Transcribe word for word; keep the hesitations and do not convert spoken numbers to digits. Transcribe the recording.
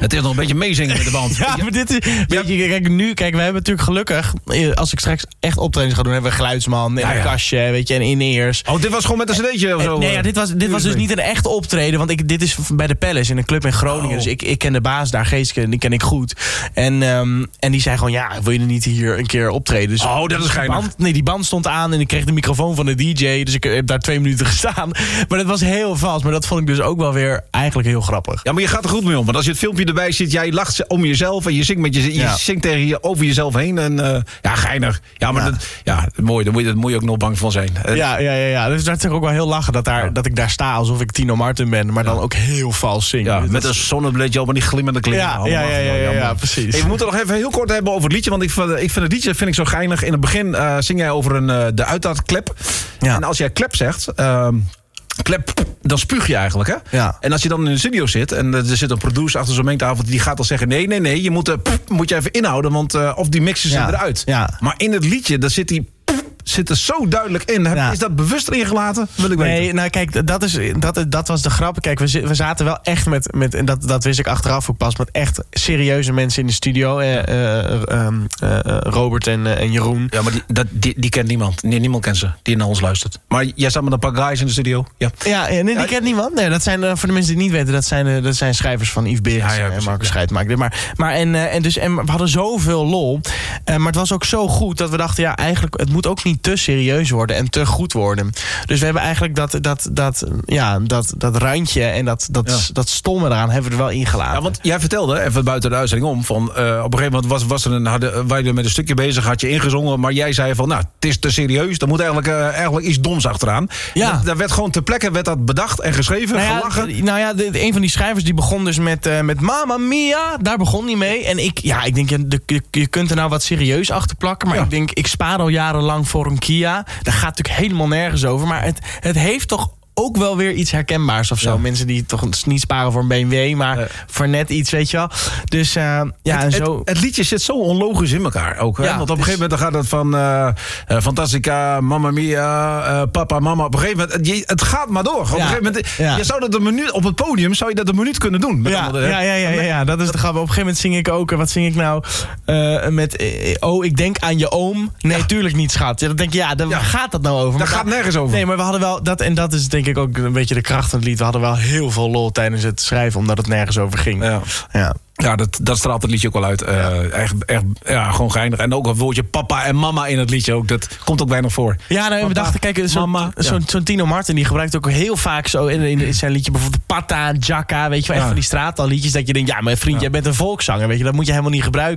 Het is nog een beetje meezingen met de band. Ja, maar dit is... Weet je, kijk, nu... Kijk, we hebben natuurlijk gelukkig... Als ik straks echt optredens ga doen... hebben we een geluidsman en ja, ja. een kastje, weet je, en in-ears. Oh, dit was gewoon met een cd'tje of zo? Nee, ja, dit was, dit was dus niet een echt optreden. Want ik, dit is bij de Palace in een club in Groningen. Oh. Dus ik, ik ken de baas daar, Geeske, die ken ik goed. En, um, en die zei gewoon, ja, wil je er niet hier een keer optreden? Dus, oh, dat is geinig. Band, nee, die band stond aan en ik kreeg de microfoon van de D J. Dus ik heb daar twee minuten gestaan. Maar dat was heel vals. Maar dat vond ik dus ook wel weer eigenlijk heel grappig. Ja, maar je gaat er goed mee om. Want als je het filmpje erbij ziet, jij lacht om jezelf en je zingt, met je, je ja. zingt tegen je, over jezelf heen. En, uh, ja, geinig. Ja, maar ja. Dat, ja, mooi. Daar moet, je, daar moet je ook nog bang van zijn. Ja, ja, ja, ja. Dus dat is ook wel heel lachen dat, daar, ja. dat ik daar sta alsof ik Tino Martin ben. Maar dan ja. ook heel vals zing. Ja, dus met een zonnebrilletje op en die glimmende kleren. Ja, ja, ja, ja, ja, ja, precies. Hey, we moeten nog even heel kort hebben over het liedje. Want ik vind, ik vind het liedje vind ik zo geinig. In het begin uh, zing jij over een, uh, de uitlaatklep. Ja. En als jij klep zegt... Uh, klep, dan spuug je eigenlijk, hè? Ja. En als je dan in de studio zit en er zit een producer achter zo'n mengtafel, die gaat dan zeggen: nee, nee, nee, je moet, uh, pff, moet je even inhouden, want uh, of die mixen ze ja. eruit. Ja. Maar in het liedje, daar zit die zit er zo duidelijk in. Ja. Is dat bewust erin gelaten? Wil ik weten. Nee, nou kijk, dat, is, dat, dat was de grap. Kijk, we, we zaten wel echt met, met en dat, dat wist ik achteraf ook pas, met echt serieuze mensen in de studio. Eh, uh, uh, uh, Robert en, uh, en Jeroen. Ja, maar die, dat, die, die kent niemand. Nee, niemand kent ze, die naar ons luistert. Maar jij staat met een paar guys in de studio. Ja, ja nee, die ja, kent niemand. Nee, dat zijn, uh, voor de mensen die het niet weten, dat zijn, uh, dat zijn schrijvers van Yves Berends ja, ja, en Marcus ja. Scheidmaker. Maar, maar, en, uh, en, dus, en we hadden zoveel lol. Uh, maar het was ook zo goed dat we dachten, ja, eigenlijk, het moet ook niet te serieus worden en te goed worden. Dus we hebben eigenlijk dat, dat, dat, ja, dat, dat randje en dat, dat, ja. dat stomme eraan hebben we er wel ingelaten. Ja, want jij vertelde, even buiten de uitzending om, van uh, op een gegeven moment was, was er een, hadden, wij er met een stukje bezig, had je ingezongen, maar jij zei van, nou, het is te serieus, er moet eigenlijk, uh, eigenlijk iets doms achteraan. Ja. Daar werd gewoon ter plekke werd dat bedacht en geschreven, nou ja, gelachen. Nou ja, de, de, een van die schrijvers die begon dus met, uh, met Mamma Mia, daar begon hij mee. En ik, ja, ik denk, je, je, je kunt er nou wat serieus achter plakken, maar ja. ik denk, ik spaar al jarenlang voor een Kia. Daar gaat natuurlijk helemaal nergens over. Maar het, het heeft toch ook wel weer iets herkenbaars of zo. Ja. Mensen die toch niet sparen voor een B M W, maar uh, voor net iets, weet je wel. Dus uh, ja, het, en zo... Het, het liedje zit zo onlogisch in elkaar ook. Hè? Ja, want op een gegeven moment dan gaat het van uh, uh, Fantastica, Mamma Mia, uh, Papa, Mama. Op een gegeven moment, je, het gaat maar door. Op ja. een gegeven moment, ja. je zou dat een minuut op het podium, zou je dat een minuut kunnen doen. Met ja, andere, ja, ja, ja, ja, ja, dat is de grap. Op een gegeven moment zing ik ook, wat zing ik nou? Uh, met, uh, oh, ik denk aan je oom. Nee, ja. tuurlijk niet, schat. Ja, dan denk je, ja, daar ja. gaat dat nou over? Daar gaat dat, nergens over. Nee, maar we hadden wel, dat en dat is denk ik ook een beetje de kracht van het lied. We hadden wel heel veel lol tijdens het schrijven, omdat het nergens over ging. Ja, ja. ja dat, dat straalt het liedje ook wel uit. Uh, ja. Echt, echt, ja, gewoon geinig. En ook een woordje papa en mama in het liedje ook. Dat komt ook bijna voor. Ja, nou, we dachten, kijk, zo'n zo, ja. zo Tino Martin, die gebruikt ook heel vaak zo in, in zijn liedje bijvoorbeeld Pata, Jacka, weet je wel, echt ja. van die straatalliedjes, dat je denkt, ja, mijn vriend, ja. jij bent een volkszanger, weet je, dat moet je helemaal niet gebruiken.